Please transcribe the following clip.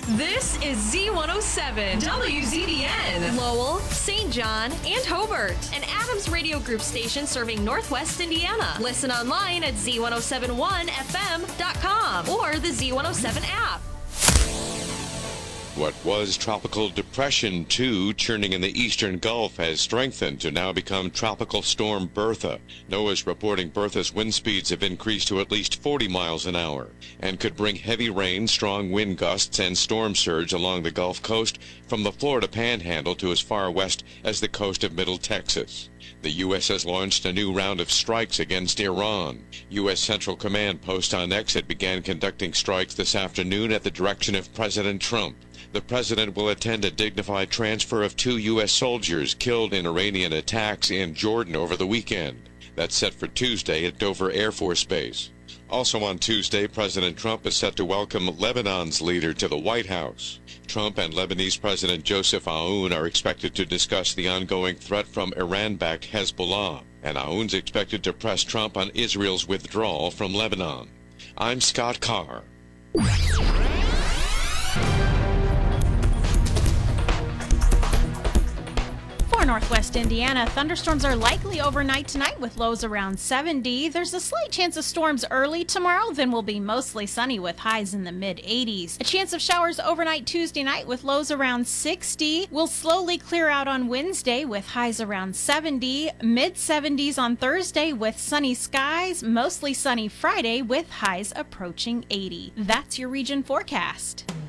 This is Z107, WZDN, Lowell, St. John, and Hobart, an Adams Radio Group station serving Northwest Indiana. Listen online at Z1071FM.com or the Z107 app. What was Tropical Depression 2 churning in the eastern Gulf has strengthened to now become Tropical Storm Bertha. NOAA's reporting Bertha's wind speeds have increased to at least 40 miles an hour and could bring heavy rain, strong wind gusts, and storm surge along the Gulf Coast from the Florida Panhandle to as far west as the coast of Middle Texas. The U.S. has launched a new round of strikes against Iran. U.S. Central Command post on X began conducting strikes this afternoon at the direction of President Trump. The president will attend a dignified transfer of 2 U.S. soldiers killed in Iranian attacks in Jordan over the weekend. That's set for Tuesday at Dover Air Force Base. Also on Tuesday, President Trump is set to welcome Lebanon's leader to the White House. Trump and Lebanese President Joseph Aoun are expected to discuss the ongoing threat from Iran-backed Hezbollah, and Aoun's expected to press Trump on Israel's withdrawal from Lebanon. I'm Scott Carr. For Northwest Indiana, thunderstorms are likely overnight tonight with lows around 70. There's a slight chance of storms early tomorrow, then will be mostly sunny with highs in the mid-80s. A chance of showers overnight Tuesday night with lows around 60. Will slowly clear out on Wednesday with highs around 70. Mid-70s on Thursday with sunny skies. Mostly sunny Friday with highs approaching 80. That's your region forecast.